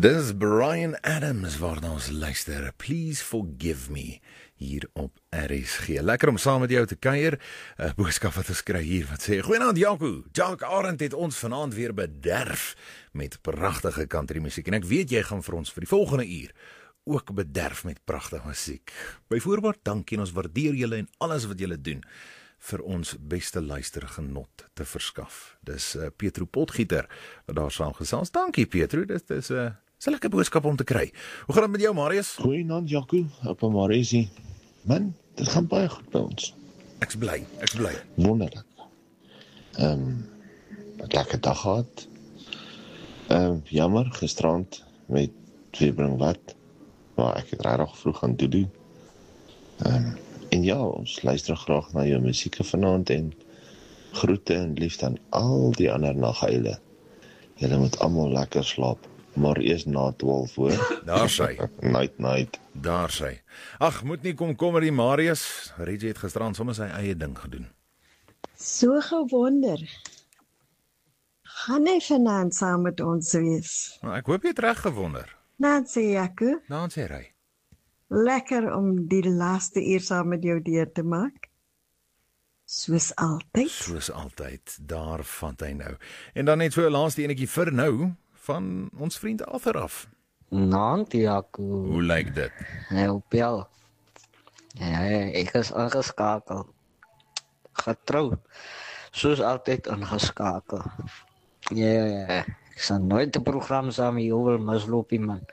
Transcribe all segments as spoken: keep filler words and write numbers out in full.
Dis Bryan Adams waarna ons luister. Please forgive me hier op R S G. Lekker om saam met jou te kuier. 'n Boodskap wat ons kry hier wat sê: "Goeienaand Jaco. Jacques Arend het ons vanaand weer bederf met pragtige country musiek en ek weet jy gaan vir ons vir die volgende uur ook bederf met pragtige musiek. Byvoorbeeld, dankie en ons waardeer julle en alles wat julle doen vir ons beste luistergenot te verskaf." Dis uh, Pietro Potgieter wat daar saam gesels. Dankie Pietro, dit is 'n uh, 'n lekker boodskap om te kry. Hoe gaan dit met jou, Marius? Goeienaand Jaco, op 'n Mariusie. Man, dit gaan baie goed by ons. Ek's bly, ek's bly. Wonderlik. Ehm, um, 'n lekker dag gehad. Ehm, um, jammer gisterand met twee bring wat, maar ek het regtig vroeg gaan doen doen. Ehm um, En ja, ons luister graag na jou musieke vanaand en groete en liefde aan al die ander nageile. Julle moet almal lekker slaap, maar eers na twaalf hoor. Daar sy. Night night. Daar sy. Ag, moet nie kom kommer die Marius. Reggie het gisteraan sommer sy eie ding gedoen. So gewonder. Gaan hy vanaand saam met ons wees? Maar ek hoop jy het reg gewonder. Nancy Jaco. Nancy ry. Lekker om die laaste uur saam met jou deur te maak. Soos altyd. Soos altyd, daar van hy nou. En dan net so 'n laaste enetjie vir nou van ons vriend Arthur af. Naand, Jaco. Hoe lyk dit? Nou, Piel. Ja, ek is aangeskakel. Getrou. Soos altyd aangeskakel. Ja, ja, ek sal nooit 'n program saam met jou wil misloop, man.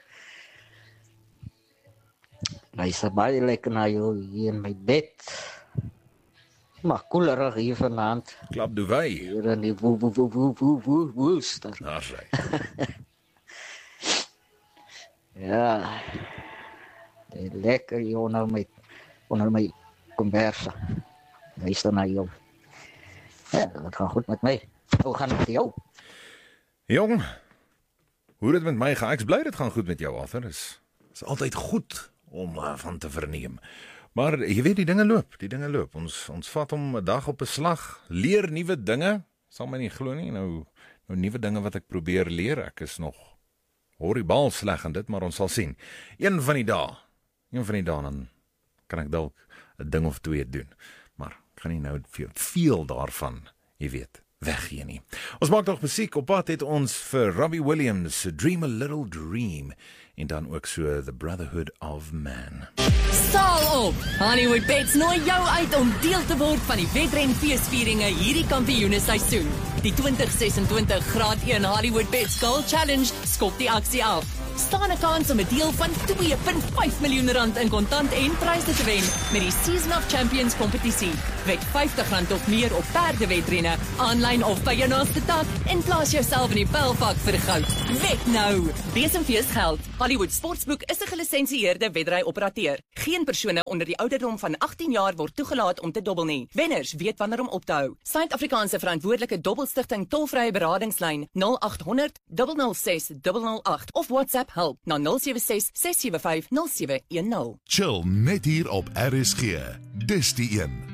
Hy is baie lekker na jou hier in my bed. Maar koelerig hier vanaand. Klap duvet. Hier in die woe woe woe woe woe woe woester. Daar sy. Ja. Die lekker hier onder my, onder my conversa. Luister na jou. Ja, dat gaat goed met my. Hoe gaan het met jou? Jong, hoe dit met my gaan? Ek's bly dit gaan goed met jou, Arthur. Is is altyd goed om uh, van te verneem. Maar jy weet, die dinge loop, die dinge loop. Ons ons vat hom 'n dag op 'n slag, leer nuwe dinge. Sal my nie glo nie. Nou nou nuwe dinge wat ek probeer leer. Ek is nog horribaal sleg in dit, maar ons sal sien. Een van die dae, een van die dae dan kan ek dalk 'n ding of twee doen. Maar ek gaan nie nou veel, veel daarvan, jy weet, weggee nie. Ons maak nog musiek. Op pad het ons vir Robbie Williams, Dream a Little Dream, en dan ook so The Brotherhood of Man. Staal op! Hollywood Bets nooi jou uit om deel te word van die wedren feesvieringe hierdie kampioene seisoen. Die twintig sesentwintig graad een Hollywood Bets Gold Challenge skop die aksie af. Staan 'n kans om 'n deel van twee komma vyf miljoen rand in kontant en pryse te wen met die Season of Champions kompetisie. Wek vyftig rand of meer op perdewedrenne, aanlyn of by jou naaste tak en plaas jouself in die pylvak vir goud. Wek nou! Besemfees geld. Hollywood Sportsboek is 'n gelisensieerde wedry-operateur. Geen persone onder die ouderdom van agttien jaar word toegelaat om te dobbel nie. Wenners weet wanneer om op te hou. Suid-Afrikaanse verantwoordelike dobbelstigting tolvrye beradingslyn nul agt honderd nul nul ses nul nul agt of WhatsApp help na nul sewe ses ses sewe vyf nul sewe een nul. Chill net hier op R S G. Dis die een.